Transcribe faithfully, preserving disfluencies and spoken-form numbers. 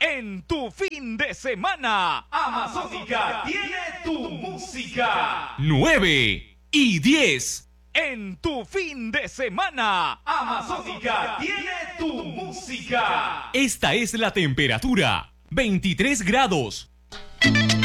en tu fin de semana. Amazónica tiene tu música. nueve y diez en tu fin de semana. Amazónica tiene tu música. Esta es la temperatura. veintitrés grados.